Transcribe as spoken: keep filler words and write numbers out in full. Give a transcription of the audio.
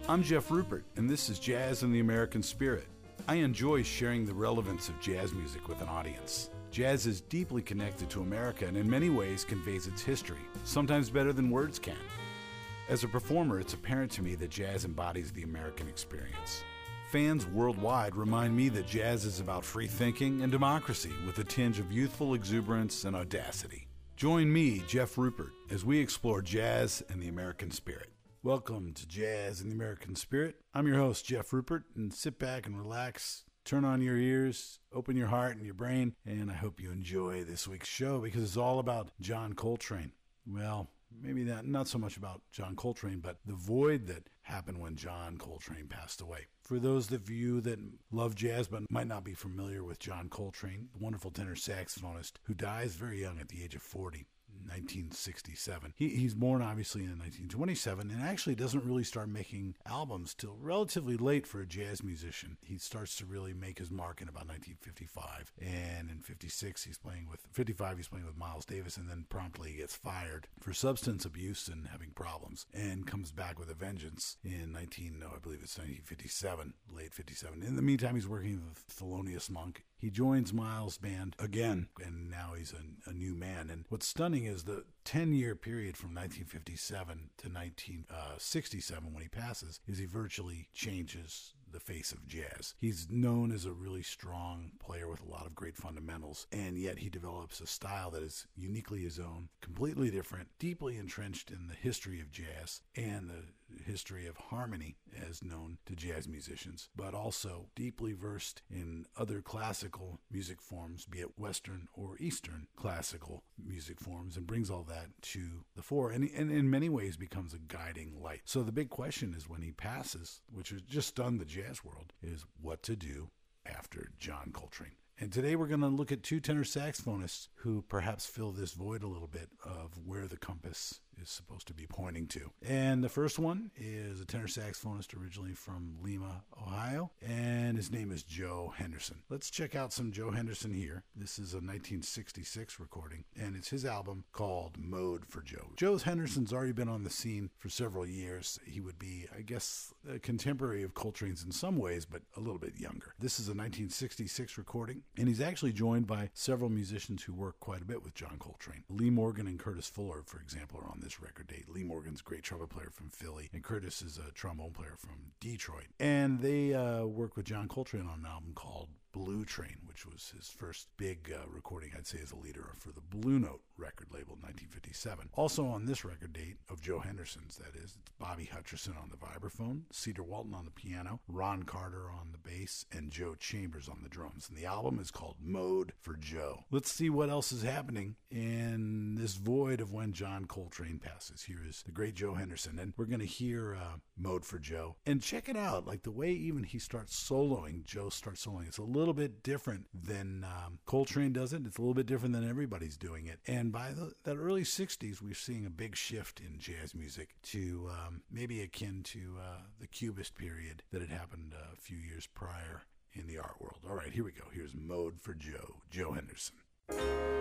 I'm Jeff Rupert, and this is Jazz in the American Spirit. I enjoy sharing the relevance of jazz music with an audience. Jazz is deeply connected to America and in many ways conveys its history, sometimes better than words can. As a performer, it's apparent to me that jazz embodies the American experience. Fans worldwide remind me that jazz is about free thinking and democracy with a tinge of youthful exuberance and audacity. Join me, Jeff Rupert, as we explore jazz and the American spirit. Welcome to Jazz in the American Spirit. I'm your host, Jeff Rupert, and sit back and relax, turn on your ears, open your heart and your brain, and I hope you enjoy this week's show because it's all about John Coltrane. Well, maybe not, not so much about John Coltrane, but the void that happened when John Coltrane passed away. For those of you that love jazz but might not be familiar with John Coltrane, the wonderful tenor saxophonist who dies very young at the age of forty. nineteen sixty-seven. He, he's born obviously in nineteen twenty-seven and actually doesn't really start making albums till relatively late for a jazz musician. He starts to really make his mark in about nineteen fifty-five, and in fifty-six he's playing with fifty-five he's playing with Miles Davis, and then promptly he gets fired for substance abuse and having problems, and comes back with a vengeance in nineteen no I believe it's nineteen fifty-seven, late fifty-seven. In the meantime, he's working with Thelonious Monk. He joins Miles' band again, and now he's a, a new man. And what's stunning is the ten-year period from nineteen fifty-seven to nineteen sixty-seven, when he passes, is he virtually changes the face of jazz. He's known as a really strong player with a lot of great fundamentals, and yet he develops a style that is uniquely his own, completely different, deeply entrenched in the history of jazz and the history of harmony as known to jazz musicians, but also deeply versed in other classical music forms, be it Western or Eastern classical music forms, and brings all that to the fore, and, and in many ways becomes a guiding light. So the big question is, when he passes, which has just stunned the jazz world, is what to do after John Coltrane. And today we're going to look at two tenor saxophonists who perhaps fill this void a little bit of where the compass is supposed to be pointing to. And the first one is a tenor saxophonist originally from Lima, Ohio, and his name is Joe Henderson. Let's check out some Joe Henderson here. This is a nineteen sixty-six recording, and it's his album called Mode for Joe. Joe Henderson's already been on the scene for several years. He would be, I guess, a contemporary of Coltrane's in some ways, but a little bit younger. This is a nineteen sixty-six recording, and he's actually joined by several musicians who work quite a bit with John Coltrane. Lee Morgan and Curtis Fuller, for example, are on this record date. Lee Morgan's a great trumpet player from Philly, and Curtis is a trombone player from Detroit. And they uh, work with John Coltrane on an album called Blue Train, which was his first big uh, recording, I'd say, as a leader for the Blue Note record label in nineteen fifty-seven. Also on this record date of Joe Henderson's, that is, it's Bobby Hutcherson on the vibraphone, Cedar Walton on the piano, Ron Carter on the bass, and Joe Chambers on the drums. And the album is called Mode for Joe. Let's see what else is happening in this void of when John Coltrane passes. Here is the great Joe Henderson, and we're going to hear uh, Mode for Joe. And check it out, like the way even he starts soloing, Joe starts soloing, it's a little little bit different than um, Coltrane does it. It's a little bit different than everybody's doing it. And by the that early sixties, we're seeing a big shift in jazz music to um, maybe akin to uh, the Cubist period that had happened a few years prior in the art world. All right, here we go. Here's Mode for Joe, Joe Henderson.